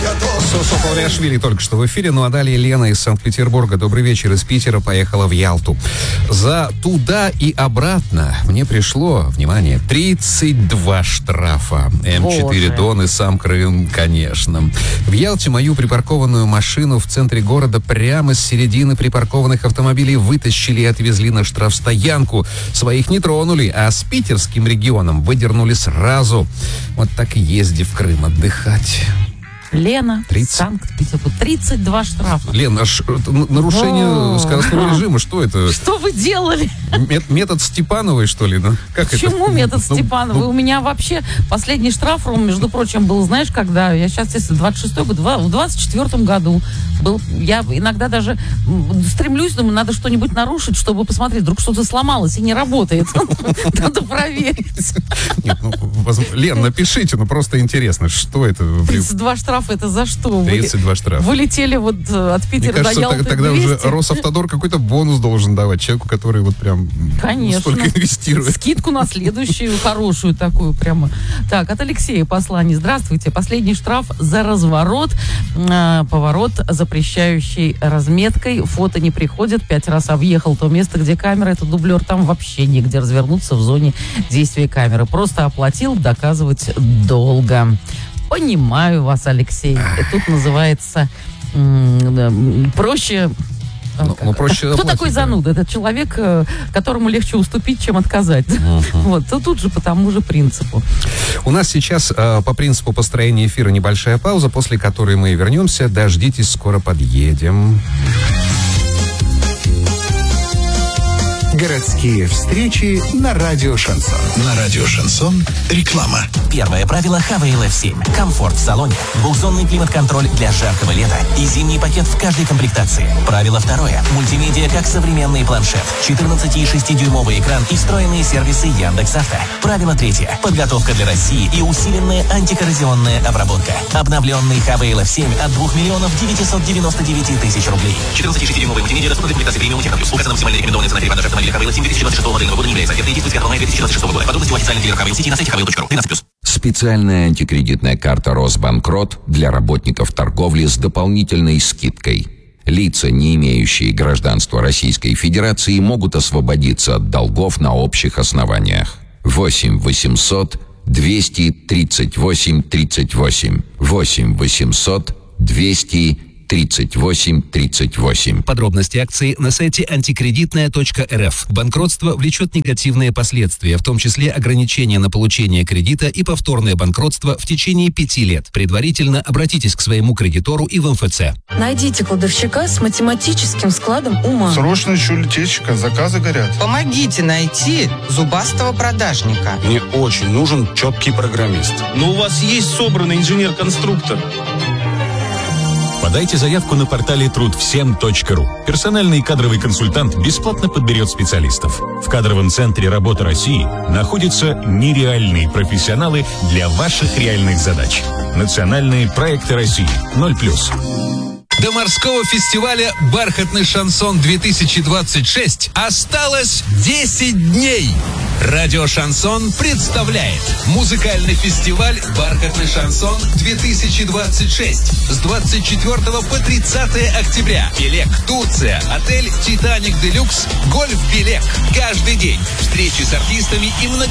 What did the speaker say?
Сопавлиашвили только что в эфире. Ну а далее Лена из Санкт-Петербурга. Добрый вечер. Из Питера поехала в Ялту. За туда и обратно мне пришло, внимание, 32 штрафа. М4 Дон и сам Крым, конечно. В Ялте мою припаркованную машину в центре города прямо с середины припаркованных автомобилей вытащили и отвезли на штрафстоянку. Своих не тронули, а с питерским регионом выдернули сразу. Вот так и езди в Крым отдыхать. Лена, Санкт-Петербург. 32 штрафа. Лена, нарушение скоростного режима, что это? Что вы делали? Метод Степановой, что ли? Ну, как Почему это? метод Степановой? У меня вообще последний штраф, Ром, между прочим, был, знаешь, когда? Я сейчас, если 26-й год, в 24-м году был. Я иногда даже стремлюсь, думаю, надо что-нибудь нарушить, чтобы посмотреть, вдруг что-то сломалось и не работает. Надо проверить. Нет, Лен, напишите, просто интересно, что это? 32 штрафа. Это за что? 32 штрафа. Вы летели вот от Питера до Ялты. Мне кажется, тогда 200? уже Росавтодор какой-то бонус должен давать человеку, который вот прям столько инвестирует. Скидку на следующую хорошую такую прямо. Так, от Алексея послание. Здравствуйте. Последний штраф за разворот. Поворот, запрещающий разметкой. Фото не приходит. 5 раз объехал то место, где камера. Это дублер. Там вообще негде развернуться в зоне действия камеры. Просто оплатил. Доказывать долго. Понимаю вас, Алексей. Тут называется проще... проще Кто такой зануда? Это человек, которому легче уступить, чем отказать. Вот, тут же по тому же принципу. У нас сейчас по принципу построения эфира небольшая пауза, после которой мы вернемся. Дождитесь, скоро подъедем. Городские встречи на радио Шансон. На радио Шансон реклама. Первое правило ХВЛ F7. Комфорт в салоне. Двухзонный климат-контроль для жаркого лета. И зимний пакет в каждой комплектации. Правило второе. Мультимедиа как современный планшет. 14,6-дюймовый экран и встроенные сервисы Яндекс.Авто. Правило третье. Подготовка для России и усиленная антикоррозионная обработка. Обновленный ХВЛ F7 от 2 999 000 рублей. 14,6-дюймовый мультимедиа доступны для комплектации премиум технплюс. Указана максимальная рекомендованная цена перепродажи автомобиля ХВЛ F7 2026 модельного года не является. Ответный действует с 5 мая 2026 года. Подробности у официальных дилеров ХВЛ сети на сайте hvel.ru. 13+. Специальная антикредитная карта Росбанкрот для работников торговли с дополнительной скидкой. Лица, не имеющие гражданства Российской Федерации, могут освободиться от долгов на общих основаниях. 8 800 238 38. 8 800 238. Подробности акции на сайте антикредитная.рф. Банкротство влечет негативные последствия, в том числе ограничения на получение кредита и повторное банкротство в течение 5 лет. Предварительно обратитесь к своему кредитору и в МФЦ. Найдите кладовщика с математическим складом ума. Срочно ищу литейщика, заказы горят. Помогите найти зубастого продажника. Мне очень нужен четкий программист. Но у вас есть собранный инженер-конструктор. Подайте заявку на портале трудвсем.ру. Персональный кадровый консультант бесплатно подберет специалистов. В кадровом центре «Работа России» находятся нереальные профессионалы для ваших реальных задач. Национальные проекты России 0+. До морского фестиваля «Бархатный шансон-2026» осталось 10 дней. Радио Шансон представляет музыкальный фестиваль «Бархатный шансон-2026» с 24 по 30 октября. Белек, Турция, отель «Титаник Делюкс», гольф Белек. Каждый день встречи с артистами и